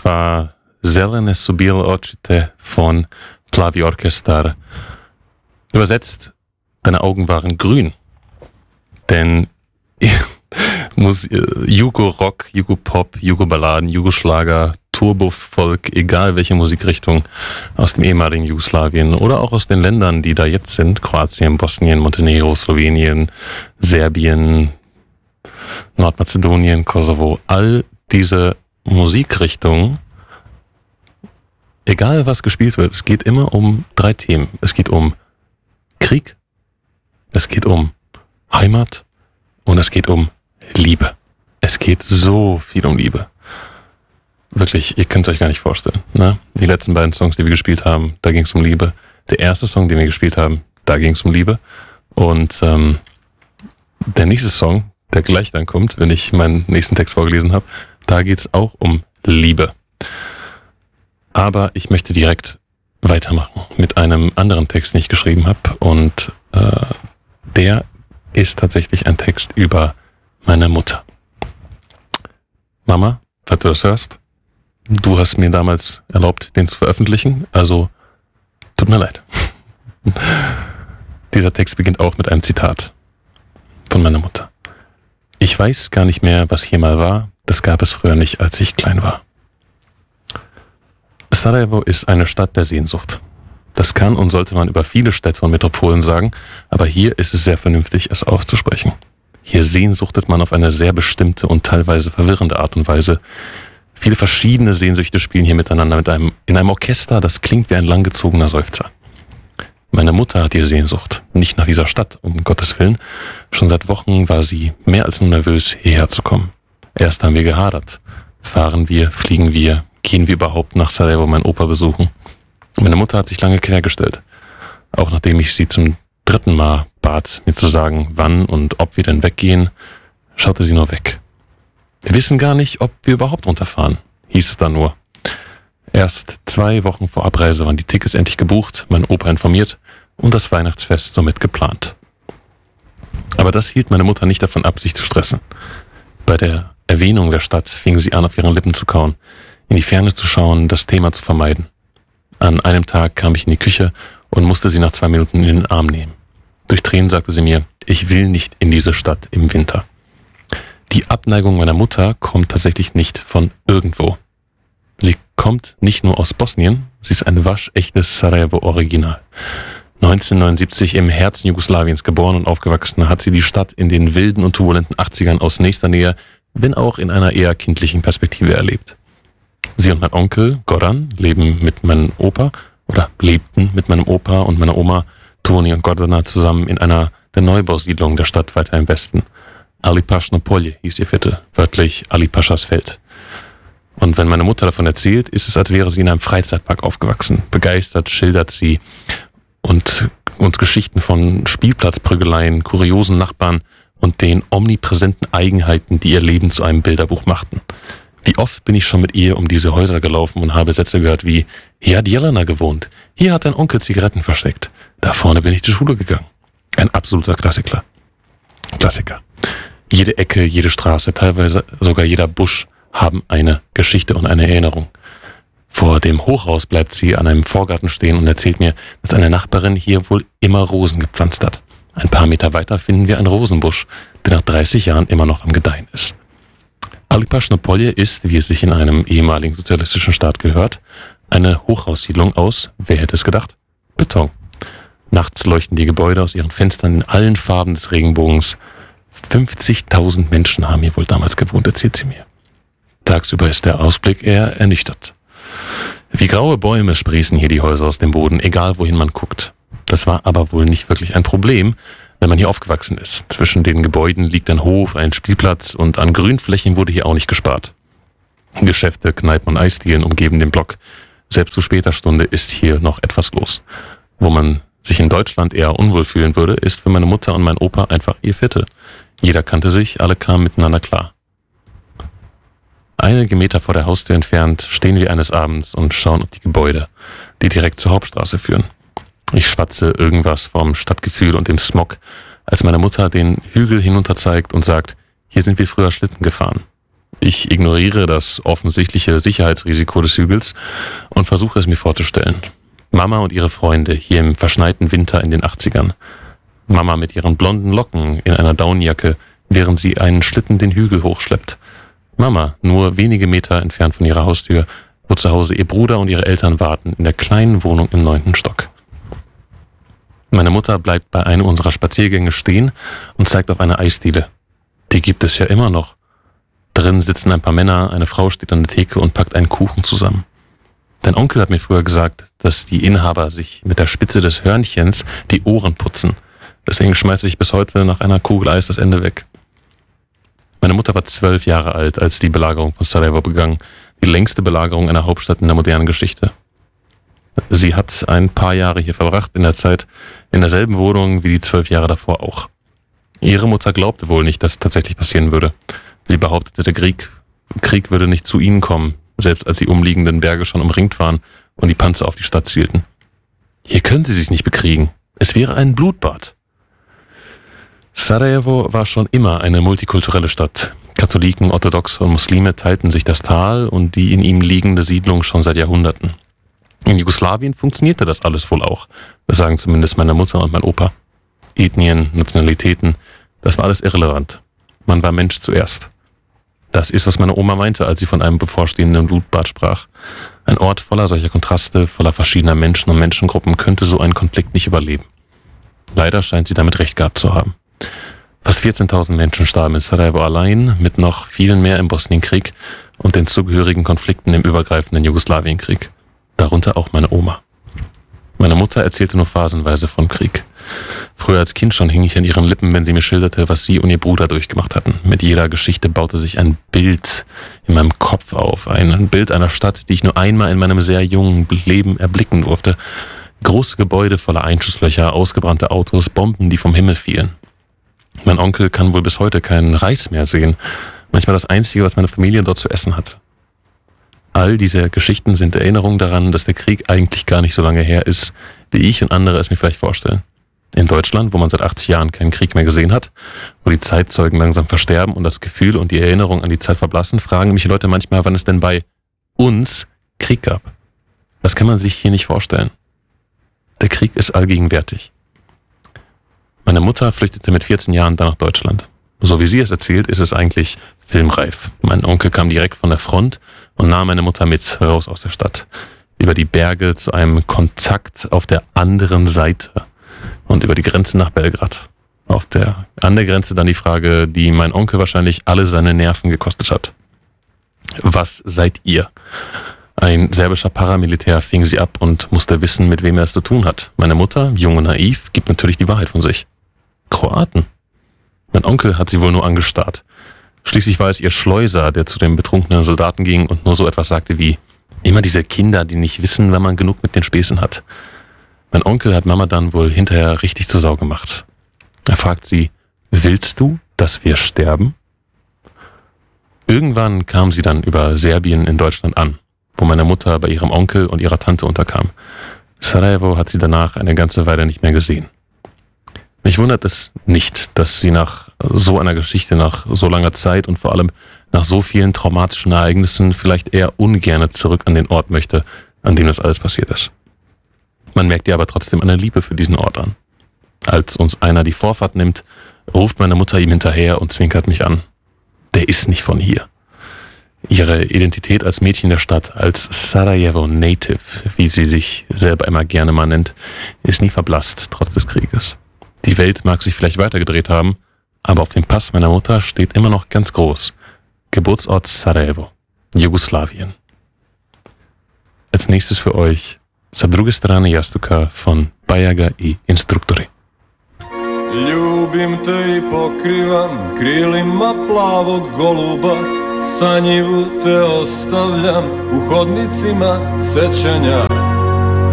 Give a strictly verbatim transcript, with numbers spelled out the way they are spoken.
war Zelene Subile Očite von Plavi Orchestar. Übersetzt, deine Augen waren grün. Denn Jugo-Rock, Jugo-Pop, Jugo-Balladen, Jugoschlager, Turbo-Folk, egal welche Musikrichtung aus dem ehemaligen Jugoslawien oder auch aus den Ländern, die da jetzt sind, Kroatien, Bosnien, Montenegro, Slowenien, Serbien, Nordmazedonien, Kosovo, all diese Musikrichtungen, egal was gespielt wird, es geht immer um drei Themen. Es geht um Krieg, es geht um Heimat und es geht um Liebe. Es geht so viel um Liebe. Wirklich, ihr könnt es euch gar nicht vorstellen. Ne? Die letzten beiden Songs, die wir gespielt haben, da ging es um Liebe. Der erste Song, den wir gespielt haben, da ging es um Liebe. Und ähm, der nächste Song, der gleich dann kommt, wenn ich meinen nächsten Text vorgelesen habe, da geht es auch um Liebe. Aber ich möchte direkt weitermachen mit einem anderen Text, den ich geschrieben habe. Und äh, der ist tatsächlich ein Text über meine Mutter. Mama, falls du das hörst, du hast mir damals erlaubt, den zu veröffentlichen, also tut mir leid. Dieser Text beginnt auch mit einem Zitat von meiner Mutter. Ich weiß gar nicht mehr, was hier mal war, das gab es früher nicht, als ich klein war. Sarajevo ist eine Stadt der Sehnsucht. Das kann und sollte man über viele Städte und Metropolen sagen, aber hier ist es sehr vernünftig, es auszusprechen. Hier sehnsuchtet man auf eine sehr bestimmte und teilweise verwirrende Art und Weise. Viele verschiedene Sehnsüchte spielen hier miteinander mit einem, in einem Orchester, das klingt wie ein langgezogener Seufzer. Meine Mutter hat hier Sehnsucht, nicht nach dieser Stadt, um Gottes Willen. Schon seit Wochen war sie mehr als nur nervös, hierher zu kommen. Erst haben wir gehadert. Fahren wir, fliegen wir, gehen wir überhaupt nach Sarajevo meinen Opa besuchen? Meine Mutter hat sich lange quergestellt. Auch nachdem ich sie zum dritten Mal bat, mir zu sagen, wann und ob wir denn weggehen, schaute sie nur weg. Wir wissen gar nicht, ob wir überhaupt runterfahren, hieß es dann nur. Erst zwei Wochen vor Abreise waren die Tickets endlich gebucht, mein Opa informiert und das Weihnachtsfest somit geplant. Aber das hielt meine Mutter nicht davon ab, sich zu stressen. Bei der Erwähnung der Stadt fing sie an, auf ihren Lippen zu kauen, in die Ferne zu schauen, das Thema zu vermeiden. An einem Tag kam ich in die Küche und musste sie nach zwei Minuten in den Arm nehmen. Durch Tränen sagte sie mir, ich will nicht in diese Stadt im Winter. Die Abneigung meiner Mutter kommt tatsächlich nicht von irgendwo. Sie kommt nicht nur aus Bosnien, sie ist ein waschechtes Sarajevo-Original. neunzehnhundertneunundsiebzig im Herzen Jugoslawiens geboren und aufgewachsen, hat sie die Stadt in den wilden und turbulenten achtzigern aus nächster Nähe, wenn auch in einer eher kindlichen Perspektive erlebt. Sie und mein Onkel Goran leben mit meinem Opa oder lebten mit meinem Opa und meiner Oma Toni und Gordana zusammen in einer der Neubausiedlungen der Stadt weiter im Westen. Ali Paschno Polje hieß ihr Viertel, wörtlich Ali Paschas Feld. Und wenn meine Mutter davon erzählt, ist es, als wäre sie in einem Freizeitpark aufgewachsen. Begeistert schildert sie und uns Geschichten von Spielplatzprügeleien, kuriosen Nachbarn und den omnipräsenten Eigenheiten, die ihr Leben zu einem Bilderbuch machten. Wie oft bin ich schon mit ihr um diese Häuser gelaufen und habe Sätze gehört wie, hier hat Jelena gewohnt, hier hat dein Onkel Zigaretten versteckt, da vorne bin ich zur Schule gegangen. Ein absoluter Klassiker. Klassiker. Jede Ecke, jede Straße, teilweise sogar jeder Busch haben eine Geschichte und eine Erinnerung. Vor dem Hochhaus bleibt sie an einem Vorgarten stehen und erzählt mir, dass eine Nachbarin hier wohl immer Rosen gepflanzt hat. Ein paar Meter weiter finden wir einen Rosenbusch, der nach dreißig Jahren immer noch am Gedeihen ist. Ali Paschno Polje ist, wie es sich in einem ehemaligen sozialistischen Staat gehört, eine Hochhaussiedlung aus, wer hätte es gedacht, Beton. Nachts leuchten die Gebäude aus ihren Fenstern in allen Farben des Regenbogens. fünfzigtausend Menschen haben hier wohl damals gewohnt, erzählt sie mir. Tagsüber ist der Ausblick eher ernüchtert. Wie graue Bäume sprießen hier die Häuser aus dem Boden, egal wohin man guckt. Das war aber wohl nicht wirklich ein Problem, wenn man hier aufgewachsen ist. Zwischen den Gebäuden liegt ein Hof, ein Spielplatz und an Grünflächen wurde hier auch nicht gespart. Geschäfte, Kneipen und Eisdielen umgeben den Block. Selbst zu später Stunde ist hier noch etwas los. Wo man sich in Deutschland eher unwohl fühlen würde, ist für meine Mutter und mein Opa einfach ihr Viertel. Jeder kannte sich, alle kamen miteinander klar. Einige Meter vor der Haustür entfernt stehen wir eines Abends und schauen auf die Gebäude, die direkt zur Hauptstraße führen. Ich schwatze irgendwas vom Stadtgefühl und dem Smog, als meine Mutter den Hügel hinunter zeigt und sagt, hier sind wir früher Schlitten gefahren. Ich ignoriere das offensichtliche Sicherheitsrisiko des Hügels und versuche es mir vorzustellen. Mama und ihre Freunde hier im verschneiten Winter in den achtzigern. Mama mit ihren blonden Locken in einer Daunenjacke, während sie einen Schlitten den Hügel hochschleppt. Mama, nur wenige Meter entfernt von ihrer Haustür, wo zu Hause ihr Bruder und ihre Eltern warten, in der kleinen Wohnung im neunten Stock. Meine Mutter bleibt bei einem unserer Spaziergänge stehen und zeigt auf eine Eisdiele. Die gibt es ja immer noch. Drin sitzen ein paar Männer, eine Frau steht an der Theke und packt einen Kuchen zusammen. Dein Onkel hat mir früher gesagt, dass die Inhaber sich mit der Spitze des Hörnchens die Ohren putzen. Deswegen schmeiße ich bis heute nach einer Kugel Eis das Ende weg. Meine Mutter war zwölf Jahre alt, als die Belagerung von Sarajevo begann. Die längste Belagerung einer Hauptstadt in der modernen Geschichte. Sie hat ein paar Jahre hier verbracht, in der Zeit in derselben Wohnung wie die zwölf Jahre davor auch. Ihre Mutter glaubte wohl nicht, dass es tatsächlich passieren würde. Sie behauptete, der Krieg, Krieg würde nicht zu ihnen kommen, selbst als die umliegenden Berge schon umringt waren und die Panzer auf die Stadt zielten. Hier können sie sich nicht bekriegen. Es wäre ein Blutbad. Sarajevo war schon immer eine multikulturelle Stadt. Katholiken, Orthodoxe und Muslime teilten sich das Tal und die in ihm liegende Siedlung schon seit Jahrhunderten. In Jugoslawien funktionierte das alles wohl auch. Das sagen zumindest meine Mutter und mein Opa. Ethnien, Nationalitäten, das war alles irrelevant. Man war Mensch zuerst. Das ist, was meine Oma meinte, als sie von einem bevorstehenden Blutbad sprach. Ein Ort voller solcher Kontraste, voller verschiedener Menschen und Menschengruppen könnte so einen Konflikt nicht überleben. Leider scheint sie damit recht gehabt zu haben. Fast vierzehntausend Menschen starben in Sarajevo allein, mit noch vielen mehr im Bosnienkrieg und den zugehörigen Konflikten im übergreifenden Jugoslawienkrieg. Darunter auch meine Oma. Meine Mutter erzählte nur phasenweise vom Krieg. Früher als Kind schon hing ich an ihren Lippen, wenn sie mir schilderte, was sie und ihr Bruder durchgemacht hatten. Mit jeder Geschichte baute sich ein Bild in meinem Kopf auf. Ein Bild einer Stadt, die ich nur einmal in meinem sehr jungen Leben erblicken durfte. Große Gebäude voller Einschusslöcher, ausgebrannte Autos, Bomben, die vom Himmel fielen. Mein Onkel kann wohl bis heute keinen Reis mehr sehen. Manchmal das Einzige, was meine Familie dort zu essen hat. All diese Geschichten sind Erinnerungen daran, dass der Krieg eigentlich gar nicht so lange her ist, wie ich und andere es mir vielleicht vorstellen. In Deutschland, wo man seit achtzig Jahren keinen Krieg mehr gesehen hat, wo die Zeitzeugen langsam versterben und das Gefühl und die Erinnerung an die Zeit verblassen, fragen mich Leute manchmal, wann es denn bei uns Krieg gab. Das kann man sich hier nicht vorstellen. Der Krieg ist allgegenwärtig. Meine Mutter flüchtete mit vierzehn Jahren dann nach Deutschland. So wie sie es erzählt, ist es eigentlich filmreif. Mein Onkel kam direkt von der Front und nahm meine Mutter mit raus aus der Stadt. Über die Berge zu einem Kontakt auf der anderen Seite und über die Grenze nach Belgrad. Auf der, an der Grenze dann die Frage, die mein Onkel wahrscheinlich alle seine Nerven gekostet hat. Was seid ihr? Ein serbischer Paramilitär fing sie ab und musste wissen, mit wem er es zu tun hat. Meine Mutter, jung und naiv, gibt natürlich die Wahrheit von sich. Kroaten. Mein Onkel hat sie wohl nur angestarrt. Schließlich war es ihr Schleuser, der zu den betrunkenen Soldaten ging und nur so etwas sagte wie: Immer diese Kinder, die nicht wissen, wann man genug mit den Späßen hat. Mein Onkel hat Mama dann wohl hinterher richtig zur Sau gemacht. Er fragt sie: Willst du, dass wir sterben? Irgendwann kam sie dann über Serbien in Deutschland an, wo meine Mutter bei ihrem Onkel und ihrer Tante unterkam. Sarajevo hat sie danach eine ganze Weile nicht mehr gesehen. Mich wundert es nicht, dass sie nach so einer Geschichte, nach so langer Zeit und vor allem nach so vielen traumatischen Ereignissen vielleicht eher ungerne zurück an den Ort möchte, an dem das alles passiert ist. Man merkt ihr aber trotzdem eine Liebe für diesen Ort an. Als uns einer die Vorfahrt nimmt, ruft meine Mutter ihm hinterher und zwinkert mich an. Der ist nicht von hier. Ihre Identität als Mädchen der Stadt, als Sarajevo Native, wie sie sich selber immer gerne mal nennt, ist nie verblasst, trotz des Krieges. Die Welt mag sich vielleicht weitergedreht haben, aber auf dem Pass meiner Mutter steht immer noch ganz groß: Geburtsort Sarajevo, Jugoslawien. Als nächstes für euch Sa druge strane jastuka von Bajaga i Instruktori. Ljubim te i pokrivam krilima plavog goluba, sanjivu te ostavljam u hodnicima sećanja.